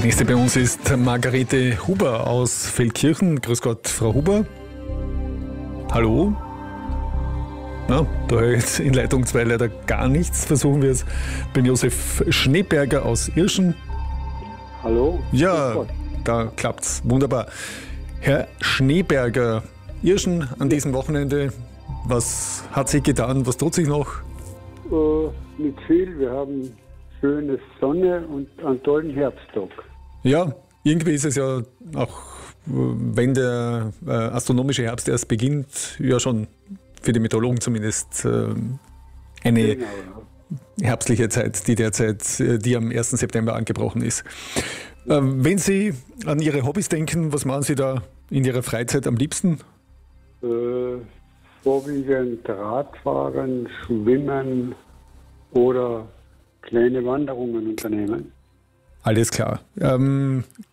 Nächste bei uns ist Margarete Huber aus Feldkirchen. Grüß Gott, Frau Huber. Hallo? Na, da höre ich jetzt in Leitung 2 leider gar nichts. Versuchen wir es beim Josef Schneeberger aus Irschen. Hallo? Ja, da klappt's. Wunderbar. Herr Schneeberger, Irschen an diesem Wochenende, was hat sich getan? Was tut sich noch? Nicht viel. Wir haben schöne Sonne und einen tollen Herbsttag. Ja, irgendwie ist es ja auch, wenn der astronomische Herbst erst beginnt, ja schon für die Meteorologen zumindest eine herbstliche Zeit, die am 1. September angebrochen ist. Wenn Sie an Ihre Hobbys denken, was machen Sie da in Ihrer Freizeit am liebsten? Vorwiegend Radfahren, Schwimmen oder kleine Wanderungen unternehmen. Alles klar.